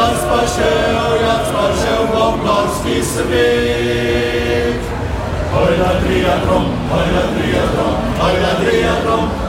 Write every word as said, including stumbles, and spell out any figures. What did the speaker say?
jak spal się, jak spal się wągorski swit. Oj, ladrija trom, oj, ladrija trom, oj, ladrija trom,